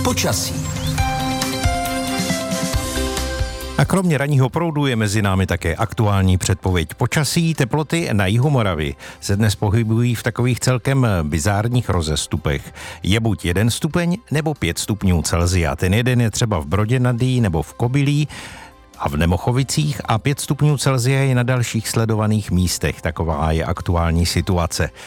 počasí. A kromě ranního proudu je mezi námi také aktuální předpověď počasí. Teploty na jihu Moravy se dnes pohybují v takových celkem bizárních rozestupech. Je buď 1 stupeň nebo 5 stupňů Celsia. Ten jeden je třeba v Brodě nad Dyjí nebo v Kobylí a v Nemochovicích a 5 stupňů Celsia je na dalších sledovaných místech. Taková je aktuální situace.